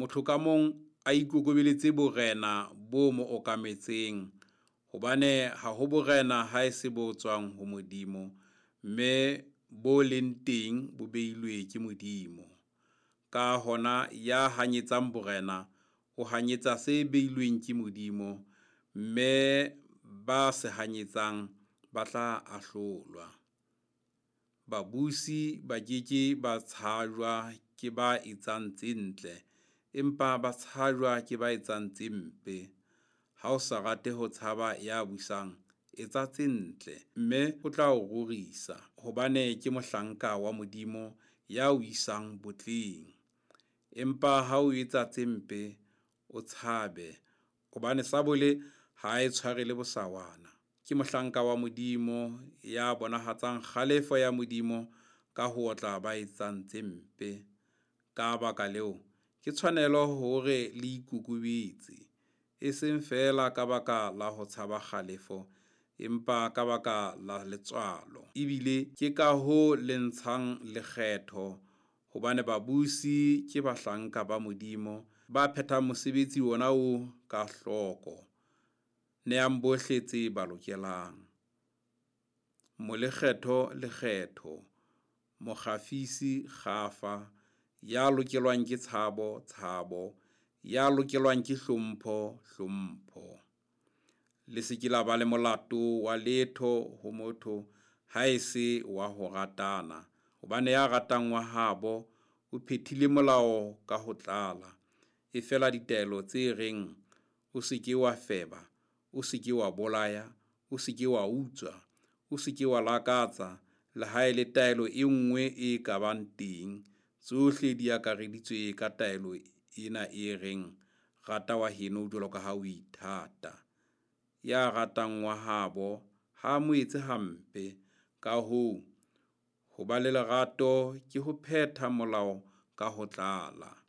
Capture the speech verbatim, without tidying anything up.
motho ka mong a ikokobeletse borena bo mo okametseng, hobane ha ho borena ha e se bo tswang ho Modimo, mme bo leng teng bo beilwe ke Modimo. Ka hona ya hanyetsang borena o hanyetsa se beilweng ke Modimo, mme ba se hanyetsang ba tla ahlolwa. Babusi ba keke ba tshajwa ke ba etsang tse ntle, empa ba tshajwa ke ba etsang tse mpe. Ha o sa rate ho tshaba ya busang, etsa tse ntle, mme o tla o rorisa, hobane ke mohlanka wa Modimo ya o isang botleng. Empa ha o etsa tse mpe, o tshabe, hobane sabole ha e tshware le bosawana. Ke mohlanka wa Modimo ya bonahatsang kgalefo ya Modimo ka ho otla ba etsang tse mpe. Ka baka leo, ke tshwanelo hore le ikukubetse, e seng fela ka baka la ho tshaba kgalefo, empa ka baka la letswalo. Ebile ke ka ho le ntshang lekgetho, hobane babusi ke bahlanka ba Modimo, ba phethang mosebetsi ona o ka hloko, neang bohle tse ba lokelang. Molekgetho lekgetho, mokgafisi kgafa, ya lokelwang ke tshabo tshabo, ya lokelwang ke hlompho hlompho. Le se ke la ba le molato wa letho ho motho ha e se wa ho ratana, hobane ya ratang wa habo o phethile molao ka ho tlala. E fela ditaelo tse reng o se ke wa feba, o se ke wa bolaya, o se ke wa utswa, o se ke wa lakatsa, le ha e le taelo e nngwe e ka bang teng, tsohle di akareditswe ka taelo ena e reng rata wa heno jwalo ka ha o ithata. Ya ratang wa habo ha mo etse hampe. Ka hoo, ho ba le lerato ke ho phetha molao ka ho tlala.